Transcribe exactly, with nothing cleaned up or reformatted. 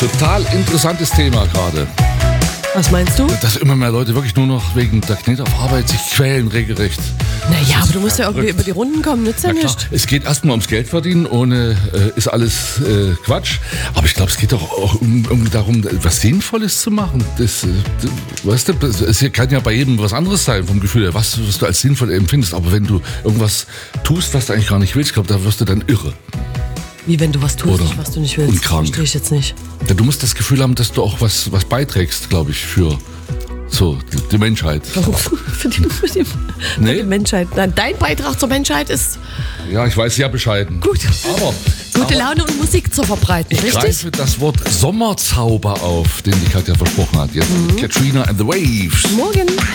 Total interessantes Thema gerade. Was meinst du? Dass immer mehr Leute wirklich nur noch wegen der Knete auf Arbeit sich quälen, regelrecht. Naja, aber du musst ja irgendwie über die Runden kommen, nützt ja Na klar, nicht. es geht erstmal ums Geld verdienen, ohne äh, ist alles äh, Quatsch. Aber ich glaube, es geht doch auch um, um darum, was Sinnvolles zu machen. Das, äh, weißt du, es kann ja bei jedem was anderes sein vom Gefühl her, was, was du als sinnvoll empfindest. Aber wenn du irgendwas tust, was du eigentlich gar nicht willst, ich glaube, da wirst du dann irre. Wie wenn du was tust, Oder was du nicht willst. und krank. Verstehe ich jetzt nicht. Ja, du musst das Gefühl haben, dass du auch was, was beiträgst, glaube ich, für so die, die Menschheit. für, die, für, die, Nee? für die Menschheit. Nein, dein Beitrag zur Menschheit ist Ja, ich weiß, sehr bescheiden. gut. Aber, Gute aber Laune und Musik zu verbreiten, ich richtig? greife das Wort Sommerzauber auf, den die Katja versprochen hat. Jetzt Katrina and the Waves. Morgen.